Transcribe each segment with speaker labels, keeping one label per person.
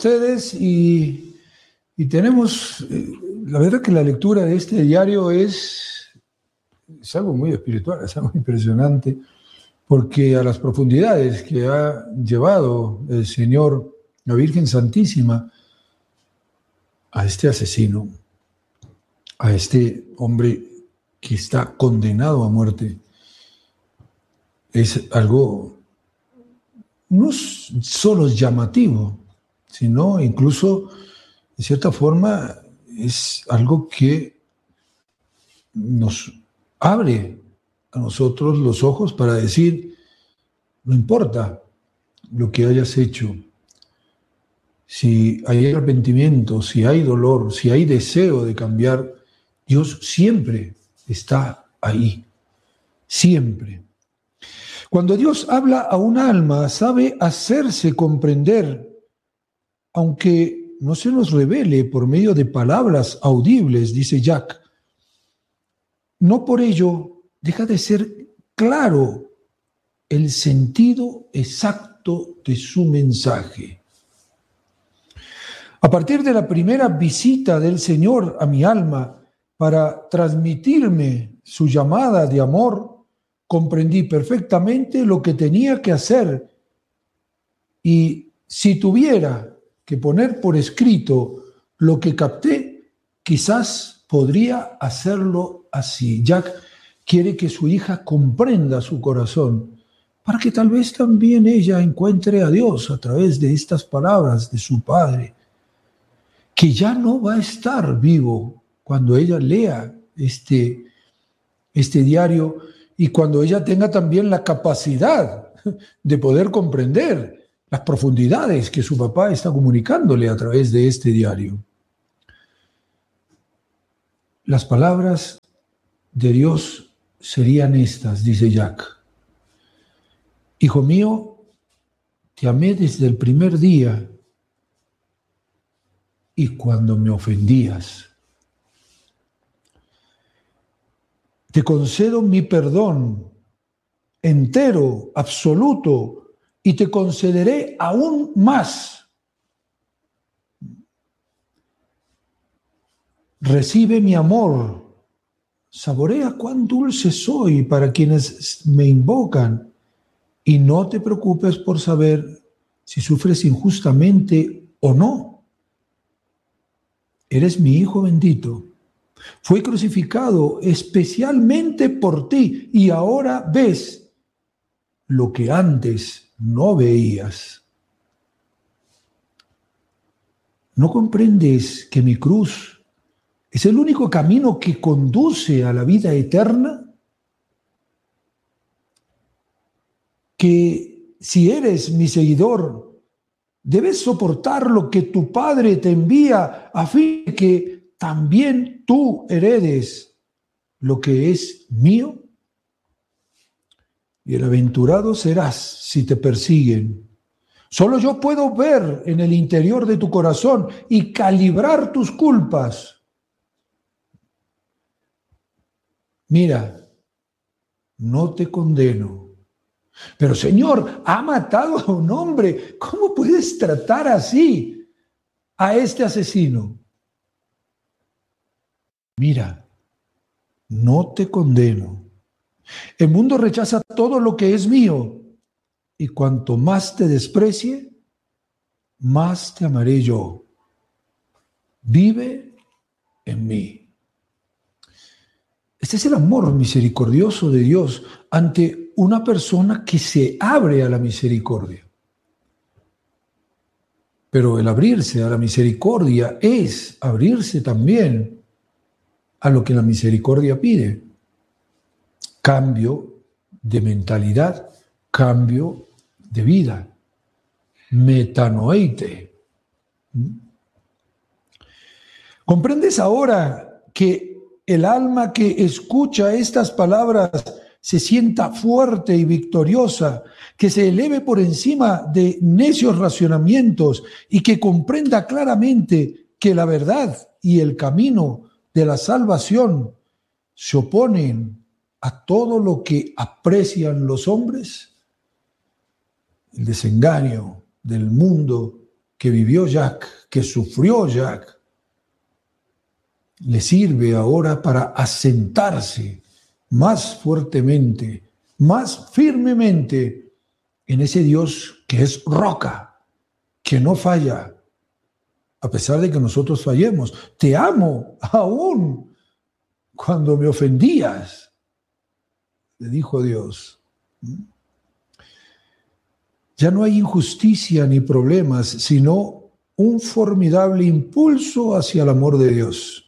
Speaker 1: ustedes y tenemos, la verdad que la lectura de este diario es algo muy espiritual, es algo impresionante, porque a las profundidades que ha llevado el Señor, la Virgen Santísima, a este asesino, a este hombre que está condenado a muerte, es algo no solo llamativo, sino incluso, de cierta forma, es algo que nos abre a nosotros los ojos para decir, no importa lo que hayas hecho, si hay arrepentimiento, si hay dolor, si hay deseo de cambiar, Dios siempre está ahí, siempre. Cuando Dios habla a un alma, sabe hacerse comprender, aunque no se nos revele por medio de palabras audibles, dice Jack. No por ello deja de ser claro el sentido exacto de su mensaje. A partir de la primera visita del Señor a mi alma para transmitirme su llamada de amor, comprendí perfectamente lo que tenía que hacer, y si tuviera que poner por escrito lo que capté, quizás podría hacerlo así. Jack quiere que su hija comprenda su corazón, para que tal vez también ella encuentre a Dios a través de estas palabras de su padre, que ya no va a estar vivo cuando ella lea este diario, y cuando ella tenga también la capacidad de poder comprender las profundidades que su papá está comunicándole a través de este diario. Las palabras de Dios serían estas, dice Jack. Hijo mío, te amé desde el primer día y cuando me ofendías. Te concedo mi perdón entero, absoluto, y te concederé aún más. Recibe mi amor, saborea cuán dulce soy para quienes me invocan, y no te preocupes por saber si sufres injustamente o no. Eres mi hijo bendito. Fue crucificado especialmente por ti, y ahora ves lo que antes no veías. ¿No comprendes que mi cruz es el único camino que conduce a la vida eterna? Que si eres mi seguidor, debes soportar lo que tu Padre te envía a fin de que también tú heredes lo que es mío. Bienaventurado serás si te persiguen. Solo yo puedo ver en el interior de tu corazón y calibrar tus culpas. Mira, no te condeno. Pero Señor, ha matado a un hombre. ¿Cómo puedes tratar así a este asesino? Mira, no te condeno. El mundo rechaza todo lo que es mío, y cuanto más te desprecie, más te amaré yo. Vive en mí. Este es el amor misericordioso de Dios ante una persona que se abre a la misericordia. Pero el abrirse a la misericordia es abrirse también a lo que la misericordia pide. Cambio de mentalidad, cambio de vida. Metanoeite. ¿Comprendes ahora que el alma que escucha estas palabras se sienta fuerte y victoriosa, que se eleve por encima de necios racionamientos y que comprenda claramente que la verdad y el camino de la salvación se oponen a todo lo que aprecian los hombres? El desengaño del mundo que vivió Jack, que sufrió Jack, le sirve ahora para asentarse más fuertemente, más firmemente en ese Dios que es roca, que no falla, a pesar de que nosotros fallemos. Te amo aún cuando me ofendías, le dijo Dios. Ya no hay injusticia ni problemas, sino un formidable impulso hacia el amor de Dios.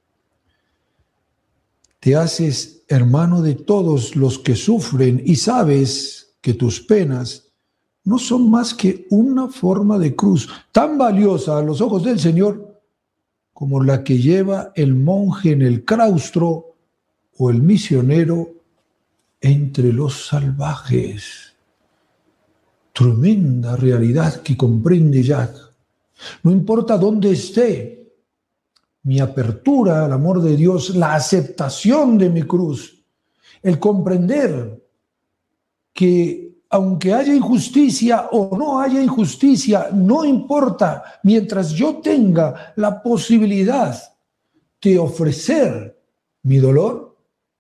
Speaker 1: Te haces hermano de todos los que sufren y sabes que tus penas no son más que una forma de cruz tan valiosa a los ojos del Señor como la que lleva el monje en el claustro o el misionero entre los salvajes. Tremenda realidad que comprende Jack. No importa dónde esté, mi apertura al amor de Dios, la aceptación de mi cruz, el comprender que aunque haya injusticia o no haya injusticia, no importa, mientras yo tenga la posibilidad de ofrecer mi dolor,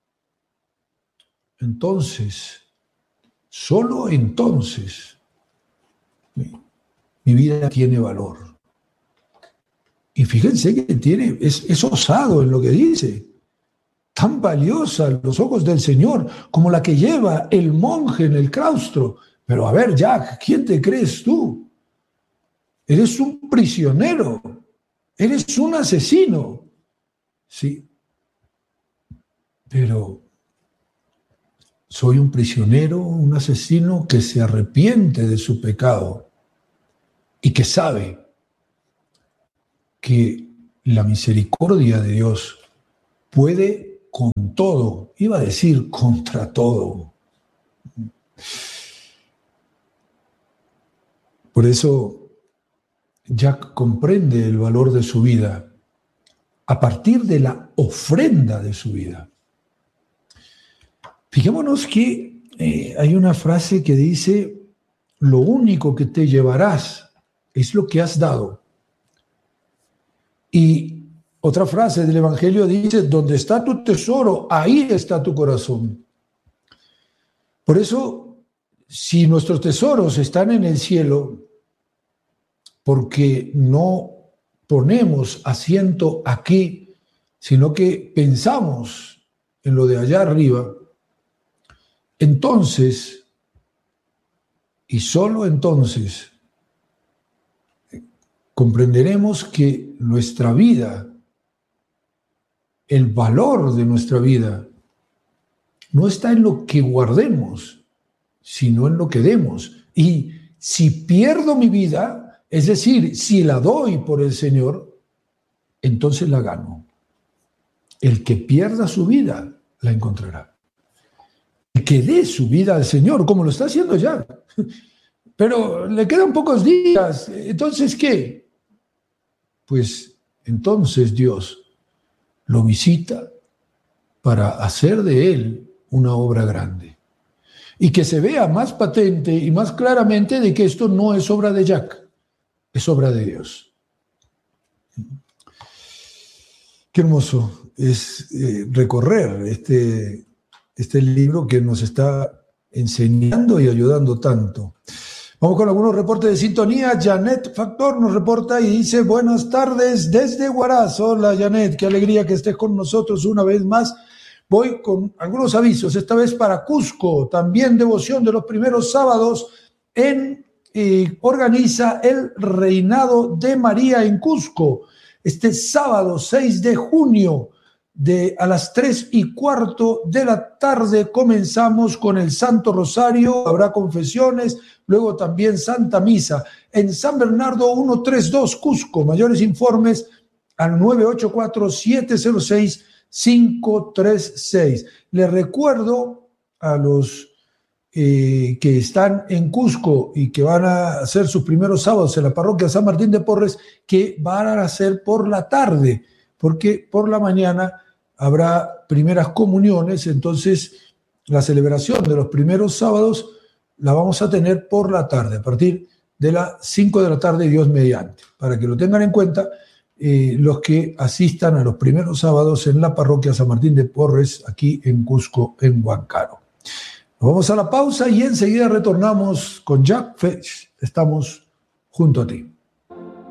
Speaker 1: entonces, solo entonces, mi vida tiene valor. Y fíjense que es osado en lo que dice. Tan valiosa a los ojos del Señor como la que lleva el monje en el claustro. Pero a ver, Jack, ¿quién te crees tú? Eres un prisionero. Eres un asesino. Sí. Pero soy un prisionero, un asesino que se arrepiente de su pecado y que sabe que la misericordia de Dios puede con todo, iba a decir contra todo. Por eso Jack comprende el valor de su vida a partir de la ofrenda de su vida. Fijémonos que hay una frase que dice: lo único que te llevarás es lo que has dado. Y otra frase del Evangelio dice: donde está tu tesoro, ahí está tu corazón. Por eso, si nuestros tesoros están en el cielo, porque no ponemos asiento aquí, sino que pensamos en lo de allá arriba, entonces, y solo entonces, comprenderemos que nuestra vida, el valor de nuestra vida, no está en lo que guardemos, sino en lo que demos. Y si pierdo mi vida, es decir, si la doy por el Señor, entonces la gano. El que pierda su vida, la encontrará. El que dé su vida al Señor, como lo está haciendo ya. Pero le quedan pocos días. Entonces, ¿qué? Pues entonces Dios lo visita para hacer de él una obra grande. Y que se vea más patente y más claramente de que esto no es obra de Jack, es obra de Dios. Qué hermoso es recorrer este libro que nos está enseñando y ayudando tanto. Vamos con algunos reportes de sintonía. Janet Factor nos reporta y dice: buenas tardes desde Huaraz. Hola Janet, qué alegría que estés con nosotros una vez más. Voy con algunos avisos, esta vez para Cusco, también devoción de los primeros sábados organiza el Reinado de María en Cusco. Este sábado 6 de junio a las 3:15 de la tarde comenzamos con el Santo Rosario, habrá confesiones, luego también Santa Misa en San Bernardo 132 Cusco. Mayores informes al 984-706-536. Les recuerdo a los que están en Cusco y que van a hacer sus primeros sábados en la parroquia San Martín de Porres, que van a hacer por la tarde, porque por la mañana habrá primeras comuniones. Entonces la celebración de los primeros sábados la vamos a tener por la tarde, a partir de las 5 de la tarde, Dios mediante, para que lo tengan en cuenta los que asistan a los primeros sábados en la parroquia San Martín de Porres, aquí en Cusco, en Huancaro. Nos vamos a la pausa y enseguida retornamos con Jack Fesch. Estamos junto a ti.